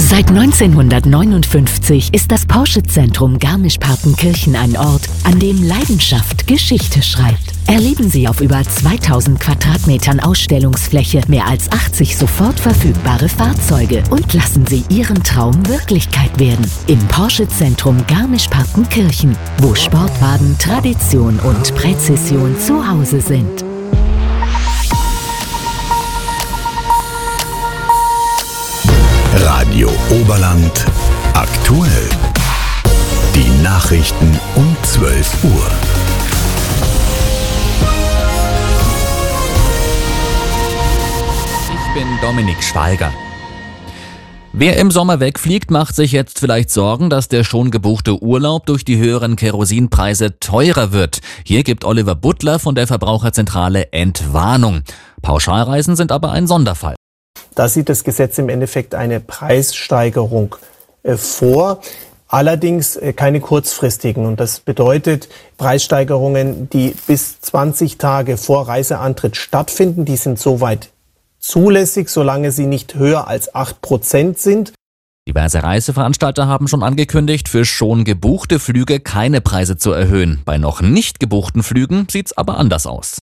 Seit 1959 ist das Porsche-Zentrum Garmisch-Partenkirchen ein Ort, an dem Leidenschaft Geschichte schreibt. Erleben Sie auf über 2000 Quadratmetern Ausstellungsfläche mehr als 80 sofort verfügbare Fahrzeuge und lassen Sie Ihren Traum Wirklichkeit werden. Im Porsche-Zentrum Garmisch-Partenkirchen, wo Sportwagen, Tradition und Präzision zu Hause sind. Radio Oberland aktuell. Die Nachrichten um 12 Uhr. Ich bin Dominik Schwalger. Wer im Sommer wegfliegt, macht sich jetzt vielleicht Sorgen, dass der schon gebuchte Urlaub durch die höheren Kerosinpreise teurer wird. Hier gibt Oliver Butler von der Verbraucherzentrale Entwarnung. Pauschalreisen sind aber ein Sonderfall. Da sieht das Gesetz im Endeffekt eine Preissteigerung vor, allerdings keine kurzfristigen. Und das bedeutet Preissteigerungen, die bis 20 Tage vor Reiseantritt stattfinden. Die sind soweit zulässig, solange sie nicht höher als 8% sind. Diverse Reiseveranstalter haben schon angekündigt, für schon gebuchte Flüge keine Preise zu erhöhen. Bei noch nicht gebuchten Flügen sieht's aber anders aus.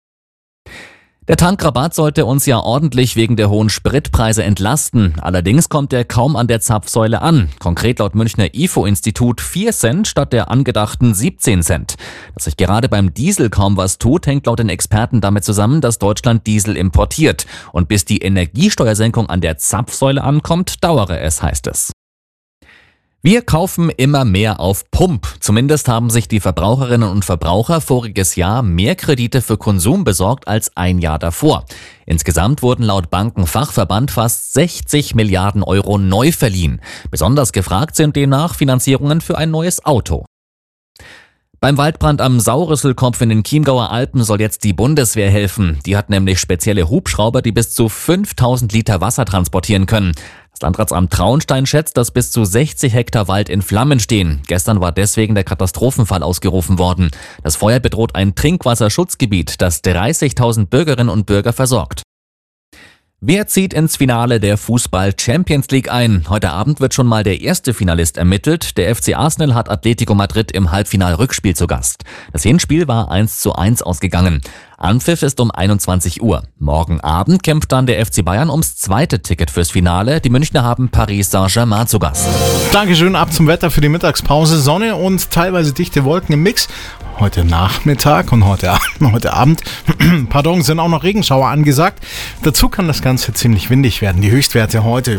Der Tankrabatt sollte uns ja ordentlich wegen der hohen Spritpreise entlasten. Allerdings kommt er kaum an der Zapfsäule an. Konkret laut Münchner IFO-Institut 4 Cent statt der angedachten 17 Cent. Dass sich gerade beim Diesel kaum was tut, hängt laut den Experten damit zusammen, dass Deutschland Diesel importiert. Und bis die Energiesteuersenkung an der Zapfsäule ankommt, dauere es, heißt es. Wir kaufen immer mehr auf Pump. Zumindest haben sich die Verbraucherinnen und Verbraucher voriges Jahr mehr Kredite für Konsum besorgt als ein Jahr davor. Insgesamt wurden laut Bankenfachverband fast 60 Milliarden Euro neu verliehen. Besonders gefragt sind demnach Finanzierungen für ein neues Auto. Beim Waldbrand am Saurisselkopf in den Chiemgauer Alpen soll jetzt die Bundeswehr helfen. Die hat nämlich spezielle Hubschrauber, die bis zu 5000 Liter Wasser transportieren können. Das Landratsamt Traunstein schätzt, dass bis zu 60 Hektar Wald in Flammen stehen. Gestern war deswegen der Katastrophenfall ausgerufen worden. Das Feuer bedroht ein Trinkwasserschutzgebiet, das 30.000 Bürgerinnen und Bürger versorgt. Wer zieht ins Finale der Fußball-Champions League ein? Heute Abend wird schon mal der erste Finalist ermittelt. Der FC Arsenal hat Atletico Madrid im Halbfinal-Rückspiel zu Gast. Das Hinspiel war 1:1 ausgegangen. Anpfiff ist um 21 Uhr. Morgen Abend kämpft dann der FC Bayern ums zweite Ticket fürs Finale. Die Münchner haben Paris Saint-Germain zu Gast. Dankeschön, ab zum Wetter für die Mittagspause. Sonne und teilweise dichte Wolken im Mix. Heute Nachmittag und heute Abend sind auch noch Regenschauer angesagt. Dazu kann das Ganze ziemlich windig werden. Die Höchstwerte heute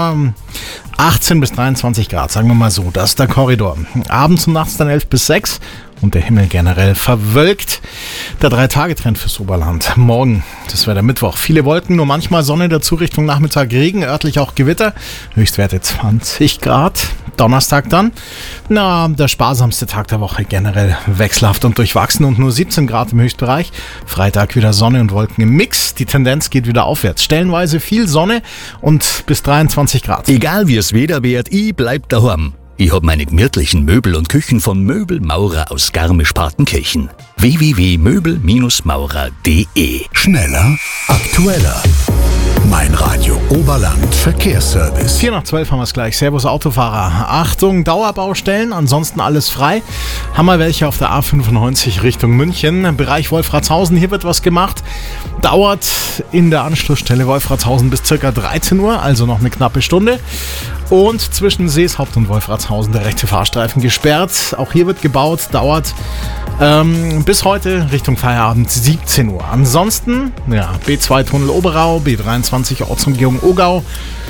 18 bis 23 Grad, sagen wir mal so. Das ist der Korridor. Abends und nachts dann 11 bis 6 und der Himmel generell verwölkt. Der 3-Tage-Trend fürs Oberland. Morgen, das wäre der Mittwoch. Viele Wolken, nur manchmal Sonne, dazu Richtung Nachmittag Regen, örtlich auch Gewitter. Höchstwerte 20 Grad. Donnerstag dann, der sparsamste Tag der Woche, generell wechselhaft und durchwachsen und nur 17 Grad im Höchstbereich. Freitag wieder Sonne und Wolken im Mix. Die Tendenz geht wieder aufwärts. Stellenweise viel Sonne und bis 23 Grad. Egal wie es Wetter wird, ich bleib daheim. Ich hab meine gemütlichen Möbel und Küchen von Möbelmaurer aus Garmisch-Partenkirchen. www.möbelmaurer.de. Schneller, aktueller. Mein Radio Oberland Verkehrsservice. 10:12 haben wir es gleich. Servus Autofahrer. Achtung, Dauerbaustellen, ansonsten alles frei. Haben wir welche auf der A95 Richtung München. Bereich Wolfratshausen, hier wird was gemacht. Dauert in der Anschlussstelle Wolfratshausen bis ca. 13 Uhr, also noch eine knappe Stunde. Und zwischen Seeshaupt und Wolfratshausen der rechte Fahrstreifen gesperrt. Auch hier wird gebaut, dauert bis heute Richtung Feierabend 17 Uhr. Ansonsten, B2 Tunnel Oberau, B23 Ortsumgehung Ogau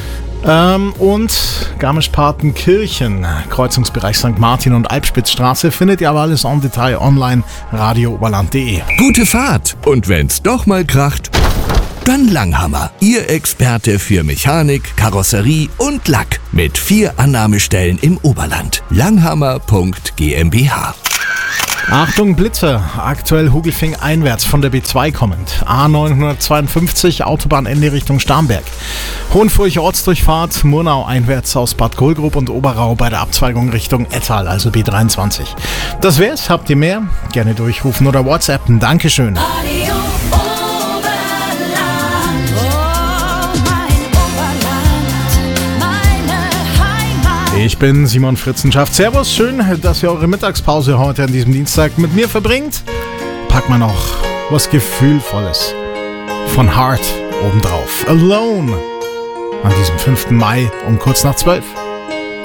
und Garmisch-Partenkirchen, Kreuzungsbereich St. Martin und Alpspitzstraße, findet ihr aber alles en Detail online, radiooberland.de. Gute Fahrt! Und wenn's doch mal kracht, dann Langhammer. Ihr Experte für Mechanik, Karosserie und Lack. Mit 4 Annahmestellen im Oberland. Langhammer.gmbH. Achtung, Blitzer. Aktuell Hugelfing einwärts von der B2 kommend. A952, Autobahnende Richtung Starnberg. Hohenfurch Ortsdurchfahrt, Murnau einwärts aus Bad Kohlgrub und Oberau bei der Abzweigung Richtung Ettal, also B23. Das wär's. Habt ihr mehr? Gerne durchrufen oder WhatsAppen. Dankeschön. Ich bin Simon Fritzenschaft. Servus, schön, dass ihr eure Mittagspause heute an diesem Dienstag mit mir verbringt. Pack mal noch was Gefühlvolles von Heart obendrauf. Alone an diesem 5. Mai um kurz nach 12.